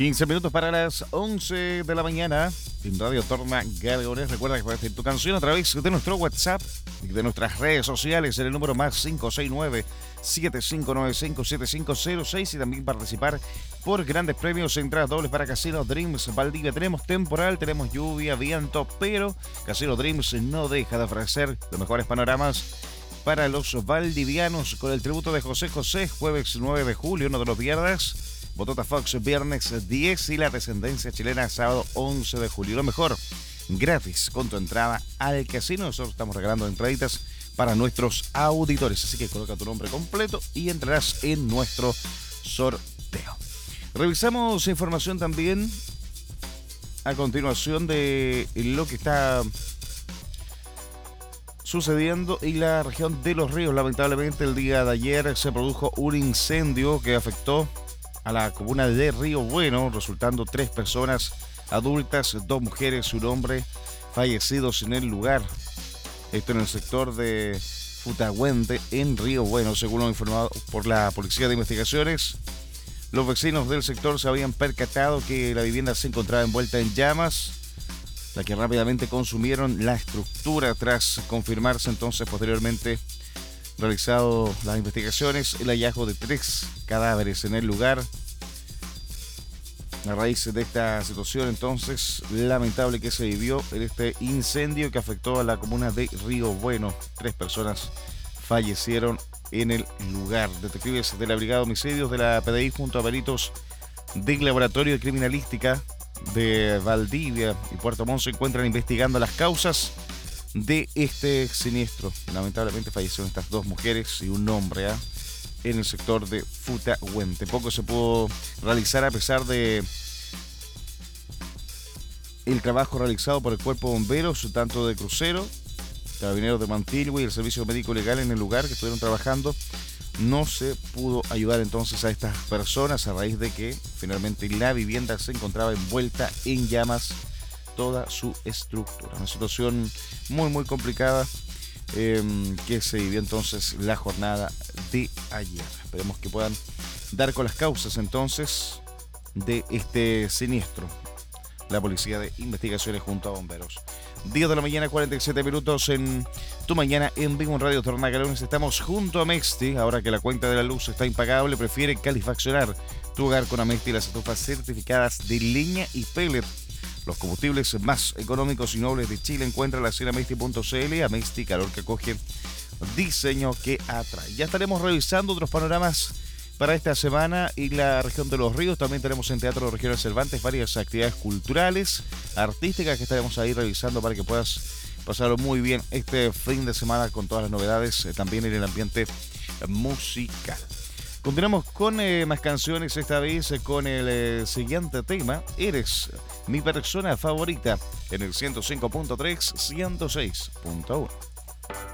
15 minutos para las 11 de la mañana en Radio Torna Galeones. Recuerda que puedes pedir tu canción a través de nuestro WhatsApp y de nuestras redes sociales en el número más 569-7595-7506 y también participar por grandes premios, entradas dobles para Casino Dreams Valdivia. Tenemos temporal, tenemos lluvia, viento, pero Casino Dreams no deja de ofrecer los mejores panoramas para los valdivianos con el tributo de José José, jueves 9 de julio, no te lo pierdas. Botota Fox, viernes 10 y la descendencia chilena, sábado 11 de julio. Lo mejor, gratis con tu entrada al casino. Nosotros estamos regalando entraditas para nuestros auditores. Así que coloca tu nombre completo y entrarás en nuestro sorteo. Revisamos información también a continuación de lo que está sucediendo en la región de Los Ríos. Lamentablemente el día de ayer se produjo un incendio que afectó a la comuna de Río Bueno, resultando 3 personas adultas, 2 mujeres y un hombre fallecidos en el lugar. Esto en el sector de Futagüente, en Río Bueno, según lo informado por la Policía de Investigaciones. Los vecinos del sector se habían percatado que la vivienda se encontraba envuelta en llamas, la que rápidamente consumieron la estructura tras confirmarse entonces posteriormente realizado las investigaciones, el hallazgo de 3 cadáveres en el lugar. A raíz de esta situación entonces lamentable que se vivió en este incendio que afectó a la comuna de Río Bueno, 3 personas fallecieron en el lugar. Detectives de la Brigada de Homicidios de la PDI junto a peritos del Laboratorio de Criminalística de Valdivia y Puerto Montt se encuentran investigando las causas de este siniestro. Lamentablemente fallecieron estas 2 mujeres y un hombre en el sector de Futagüente. Poco se pudo realizar a pesar de el trabajo realizado por el Cuerpo de Bomberos, tanto de Crucero, Carabineros de Mantilhue y el Servicio Médico Legal en el lugar que estuvieron trabajando. No se pudo ayudar entonces a estas personas a raíz de que finalmente la vivienda se encontraba envuelta en llamas, toda su estructura. Una situación muy complicada que se vivió entonces la jornada de ayer. Esperemos que puedan dar con las causas entonces de este siniestro la Policía de Investigaciones junto a bomberos. 10 de la mañana, 47 minutos en tu mañana en vivo en Radio Torna Galeones. Estamos junto a Mexti. Ahora que la cuenta de la luz está impagable, prefiere calefaccionar tu hogar con Amexti, las estufas certificadas de leña y pellet. Los combustibles más económicos y nobles de Chile. Encuéntralas en amexti.cl. Amexti, calor que acoge, diseño que atrae. Ya estaremos revisando otros panoramas para esta semana en la región de Los Ríos. También tenemos en Teatro Regional Cervantes varias actividades culturales, artísticas que estaremos ahí revisando para que puedas pasarlo muy bien este fin de semana con todas las novedades, también en el ambiente musical. Continuamos con más canciones, esta vez con el siguiente tema, Eres mi persona favorita, en el 105.3, 106.1.